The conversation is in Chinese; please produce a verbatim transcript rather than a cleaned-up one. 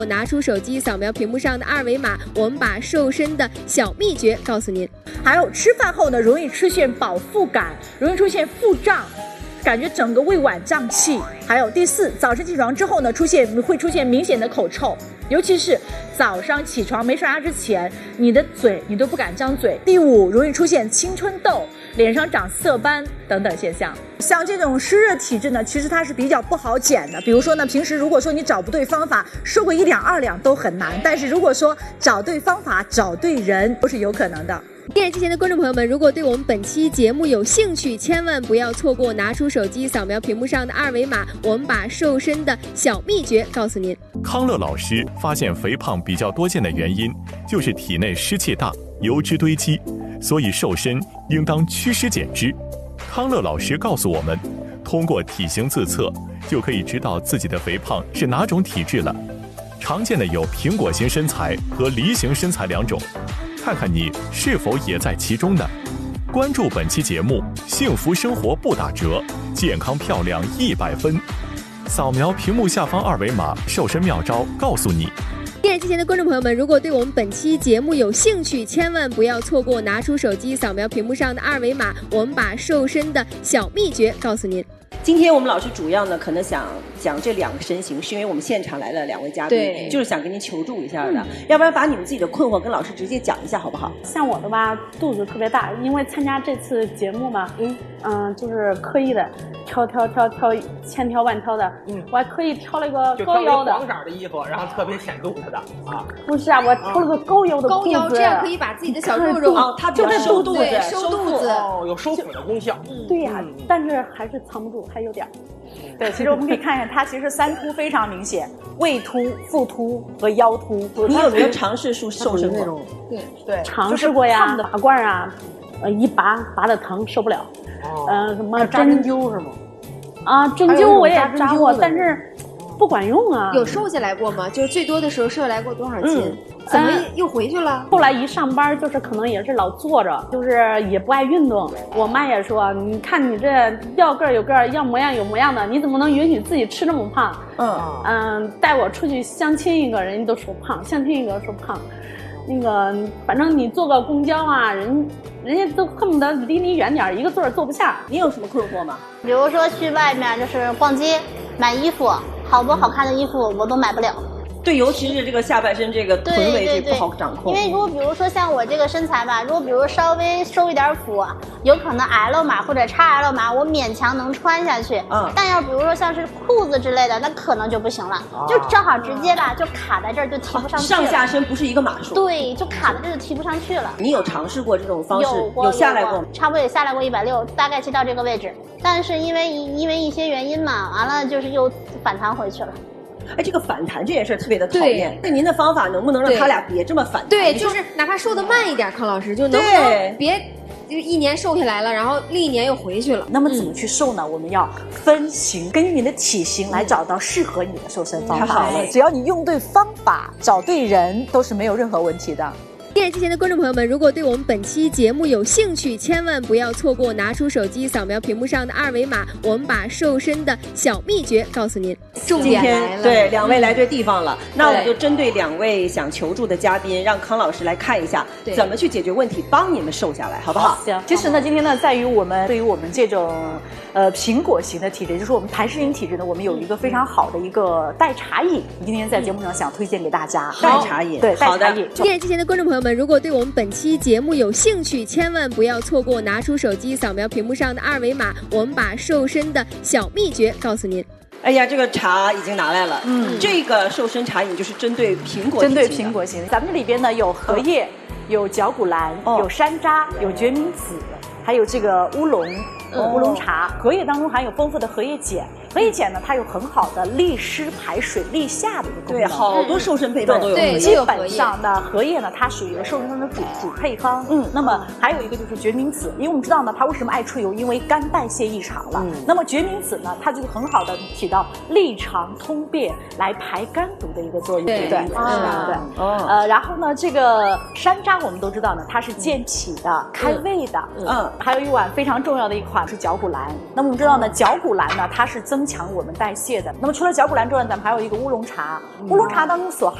拿出手机扫描屏幕上的二维码，我们把瘦身的小秘诀告诉您。 还有吃饭后呢，容易出现饱腹感，容易出现腹胀，感觉整个胃脘胀气。还有第四，早晨起床之后呢，出现会出现明显的口臭，尤其是早上起床没刷牙之前，你的嘴你都不敢张嘴。第五，容易出现青春痘，脸上长色斑等等现象。像这种湿热体质呢，其实它是比较不好减的。比如说呢，平时如果说你找不对方法，瘦个一两二两都很难。但是如果说找对方法、找对人，都是有可能的。 电视机前的观众朋友们，如果对我们本期节目有兴趣，千万不要错过拿出手机扫描屏幕上的二维码，我们把瘦身的小秘诀告诉您。 康乐老师发现肥胖比较多见的原因就是体内湿气大，油脂堆积，所以瘦身应当祛湿减脂。康乐老师告诉我们，通过体型自测就可以知道自己的肥胖是哪种体质了。常见的有苹果型身材和梨形身材两种，看看你是否也在其中呢？关注本期节目，幸福生活不打折，健康漂亮一百分。扫描屏幕下方二维码，瘦身妙招告诉你。 电视机前的观众朋友们，如果对我们本期节目有兴趣，千万不要错过拿出手机扫描屏幕上的二维码，我们把瘦身的小秘诀告诉您。 今天我们老师主要呢，可能想讲这两个身形，是因为我们现场来了两位嘉宾，就是想跟您求助一下的。嗯、要不然把你们自己的困惑跟老师直接讲一下，好不好？ 像我的吧，肚子特别大，因为参加这次节目嘛，嗯嗯、呃，就是刻意的挑挑挑挑，千挑万挑的，嗯，我还刻意挑了一个高腰的， 黄色的衣服，然后特别显肚子的啊。 不是啊，我挑了个高腰的高腰，这样可以把自己的小肉肉哦，它就是收肚子， 收肚子， 哦，有收腹的功效。 嗯，对呀、啊嗯，但是还是藏不住，还有点。 对，其实我们可以看看，它其实三凸非常明显，胃凸、腹凸和腰凸。 你有没有尝试瘦瘦身那种？ 对对，尝试过呀，拔罐啊，呃，一拔拔的疼，受不了。 哦， 呃，什么针灸是吗？ 啊，针灸我也扎过，但是不管用啊。 有瘦下来过吗？就是最多的时候瘦下来过多少斤？嗯怎么又回去了？ 后来一上班就是可能也是老坐着，就是也不爱运动。我妈也说，你看你这要个儿有个儿，要模样有模样的，你怎么能允许自己吃这么胖？嗯嗯，带我出去相亲一个人家都说胖，相亲一个说胖。那个反正你坐个公交啊，人人家都恨不得离你远点，一个座儿坐不下。 你有什么困惑吗？ 比如说去外面就是逛街买衣服，好多好看的衣服我都买不了。 对，尤其是这个下半身这个臀围这不好掌控。 因为如果比如说像我这个身材吧，如果比如稍微收一点腹，有可能 L 码或者 X L 码，我勉强能穿下去。嗯。但要比如说像是裤子之类的，那可能就不行了，啊、就正好直接吧，就卡在这儿就提不上去了。 上下身不是一个码数。 对，就卡在这儿就提不上去了。 你有尝试过这种方式？ 有过， 有下来过， 差不多也下来过一百六，大概是到这个位置。但是因为因为一些原因嘛，完了就是又反弹回去了。 哎，这个反弹这件事特别的讨厌。那您的方法能不能让他俩别这么反弹？ 对，就是哪怕瘦得慢一点，康老师就能不能别就一年瘦下来了，然后另一年又回去了。 那么怎么去瘦呢？嗯、我们要分型，根据你的体型来找到适合你的瘦身方法。太好了，只要你用对方法，找对人，都是没有任何问题的。 电视机前的观众朋友们，如果对我们本期节目有兴趣，千万不要错过拿出手机扫描屏幕上的二维码，我们把瘦身的小秘诀告诉您。 重点来了，对，两位来对地方了。嗯、那我们就针对两位想求助的嘉宾，让康老师来看一下怎么去解决问题，帮你们瘦下来，好不好？ 行。其实呢，今天呢，在于我们对于我们这种呃苹果型的体质，就是我们痰湿型体质呢，我们有一个非常好的一个代茶饮，今天在节目上想推荐给大家。 代茶饮， 对，代茶饮。 电视机前的观众朋友们，如果对我们本期节目有兴趣，千万不要错过拿出手机扫描屏幕上的二维码，我们把瘦身的小秘诀告诉您。 哎呀，这个茶已经拿来了。嗯，这个瘦身茶饮就是针对苹果针对苹果型。咱们这里边呢有荷叶，嗯、有绞股蓝，哦、有山楂，有决明子，还有这个乌龙。乌龙茶，荷叶当中含有丰富的荷叶碱，荷叶碱呢，它有很好的利湿排水、利下的一个功能。 对，好多瘦身配方都有荷叶。 基本上呢，荷叶呢，它属于瘦身中的主主配方。嗯，那么还有一个就是决明子，因为我们知道呢，它为什么爱出油？因为肝代谢异常了。嗯，那么决明子呢，它就很好的起到利肠通便、来排肝毒的一个作用。对对对对。哦。呃，然后呢，这个山楂我们都知道呢，它是健脾的、开胃的。嗯。还有一碗非常重要的一款是绞股蓝。那么我们知道呢，绞股蓝呢，它是增增强我们代谢的。那么除了绞股蓝之外，咱们还有一个乌龙茶，乌龙茶当中所